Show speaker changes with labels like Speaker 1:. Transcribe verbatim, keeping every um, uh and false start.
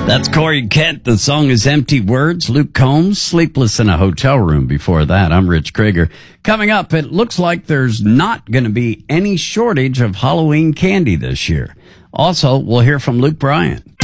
Speaker 1: That's Corey Kent. The song is Empty Words. Luke Combs, Sleepless in a Hotel Room. Before that, I'm Rich Krieger. Coming up, it looks like there's not going to be any shortage of Halloween candy this year. Also, we'll hear from Luke Bryan.